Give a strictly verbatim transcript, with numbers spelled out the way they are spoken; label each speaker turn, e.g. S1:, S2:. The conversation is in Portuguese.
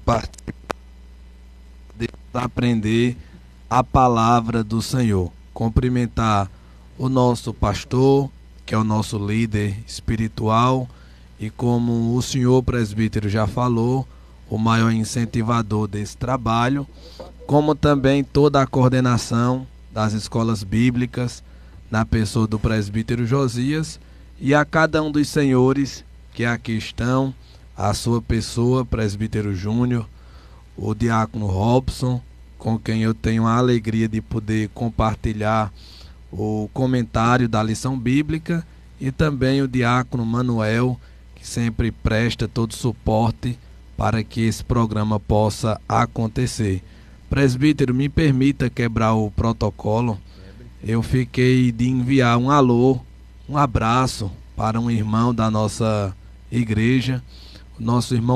S1: participar, aprender a palavra do Senhor. Cumprimentar o nosso pastor, que é o nosso líder espiritual, e como o senhor presbítero já falou, o maior incentivador desse trabalho, como também toda a coordenação das escolas bíblicas, na pessoa do presbítero Josias, e a cada um dos senhores que aqui estão, a sua pessoa, presbítero Júnior, o diácono Robson, com quem eu tenho a alegria de poder compartilhar o comentário da lição bíblica, e também o diácono Manuel, que sempre presta todo suporte para que esse programa possa acontecer. Presbítero, me permita quebrar o protocolo. Eu fiquei de enviar um alô, um abraço para um irmão da nossa igreja, o nosso irmão